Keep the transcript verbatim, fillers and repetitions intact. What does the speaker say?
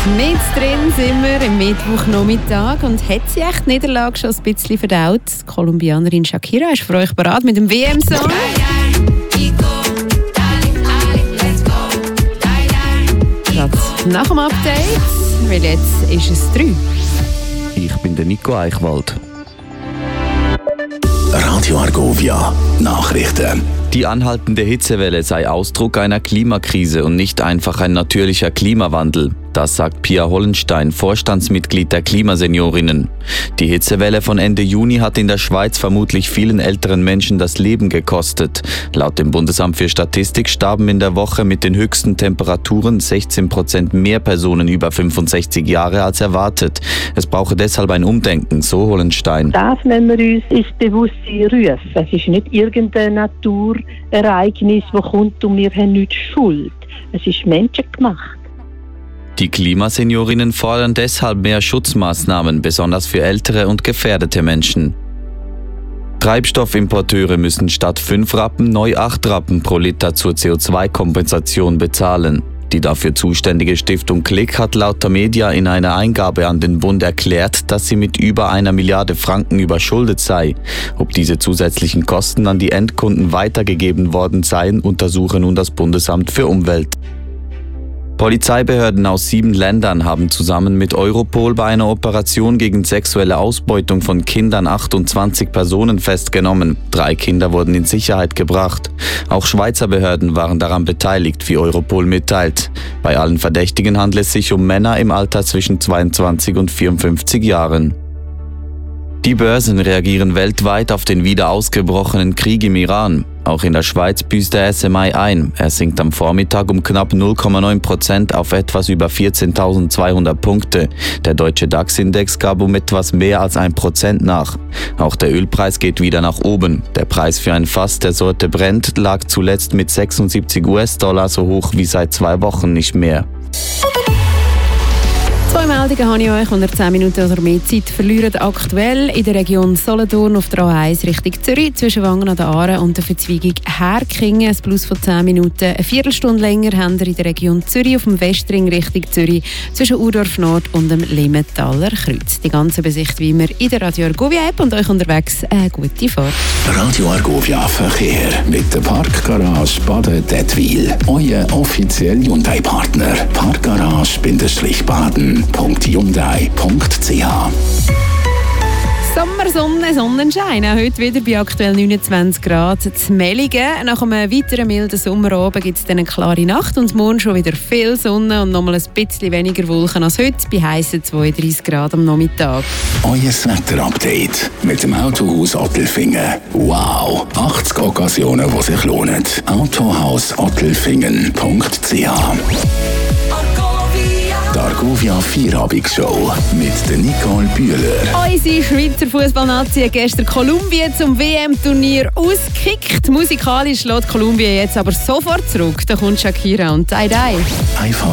Mit drin sind wir im Mittwochnachmittag und hat sie echt die Niederlage schon ein bisschen verdaut. Die Kolumbianerin Shakira ist für euch bereit mit dem W M-Song. Gerade nach dem Update, weil jetzt ist es drei. Ich bin der Nico Eichwald. Radio Argovia Nachrichten. Die anhaltende Hitzewelle sei Ausdruck einer Klimakrise und nicht einfach ein natürlicher Klimawandel. Das sagt Pia Hollenstein, Vorstandsmitglied der Klimaseniorinnen. Die Hitzewelle von Ende Juni hat in der Schweiz vermutlich vielen älteren Menschen das Leben gekostet. Laut dem Bundesamt für Statistik starben in der Woche mit den höchsten Temperaturen sechzehn Prozent mehr Personen über fünfundsechzig Jahre als erwartet. Es brauche deshalb ein Umdenken, so Hollenstein. Das müssen wir uns ins Bewusstsein rufen. Es ist nicht irgendein Naturereignis, das kommt und wir haben nichts Schuld. Es ist menschengemacht. Die Klimaseniorinnen fordern deshalb mehr Schutzmaßnahmen, besonders für ältere und gefährdete Menschen. Treibstoffimporteure müssen statt fünf Rappen neu acht Rappen pro Liter zur C O zwei Kompensation bezahlen. Die dafür zuständige Stiftung Klick hat laut der Media in einer Eingabe an den Bund erklärt, dass sie mit über einer Milliarde Franken überschuldet sei. Ob diese zusätzlichen Kosten an die Endkunden weitergegeben worden seien, untersuche nun das Bundesamt für Umwelt. Polizeibehörden aus sieben Ländern haben zusammen mit Europol bei einer Operation gegen sexuelle Ausbeutung von Kindern achtundzwanzig Personen festgenommen. Drei Kinder wurden in Sicherheit gebracht. Auch Schweizer Behörden waren daran beteiligt, wie Europol mitteilt. Bei allen Verdächtigen handelt es sich um Männer im Alter zwischen zweiundzwanzig und vierundfünfzig Jahren. Die Börsen reagieren weltweit auf den wieder ausgebrochenen Krieg im Iran. Auch in der Schweiz büßt der S M I ein. Er sinkt am Vormittag um knapp null Komma neun Prozent auf etwas über vierzehntausendzweihundert Punkte. Der deutsche DAX-Index gab um etwas mehr als ein Prozent nach. Auch der Ölpreis geht wieder nach oben. Der Preis für ein Fass der Sorte Brent lag zuletzt mit sechsundsiebzig US-Dollar so hoch wie seit zwei Wochen nicht mehr. Zwei Meldungen habe ich euch unter zehn Minuten oder mehr Zeit verlieren. Aktuell in der Region Solothurn auf der A eins Richtung Zürich zwischen Wangen an der Aare und der Verzweigung Herkingen. Ein Plus von zehn Minuten. Eine Viertelstunde länger haben wir in der Region Zürich auf dem Westring Richtung Zürich zwischen Urdorf Nord und dem Limentaler Kreuz. Die ganze Besicht wie immer in der Radio Argovia App und euch unterwegs eine gute Fahrt. Radio Argovia Verkehr mit der Parkgarage Baden-Dettwil. Euer offizieller Hyundai-Partner. Parkgarage-Baden punkt hyundai punkt c h. Sommer, Sonne, Sonnenschein. Auch heute wieder bei aktuell neunundzwanzig Grad zu Mellingen. Nach einem weiteren milden Sommerabend gibt es dann eine klare Nacht und morgen schon wieder viel Sonne und nochmal ein bisschen weniger Wolken als heute bei heissen zweiunddreißig Grad am Nachmittag. Euer Wetterupdate mit dem Autohaus Ottelfingen. Wow! achtzig Occasionen, die sich lohnen. Autohaus Ottelfingen punkt c h. Die Argovia Vierabendsshow mit der Nicole Bühler. Unsere Schweizer Fußballnazi hat gestern Kolumbien zum W M-Turnier ausgekickt. Musikalisch lässt Kolumbien jetzt aber sofort zurück. Da kommt Shakira und Die Die. Einfach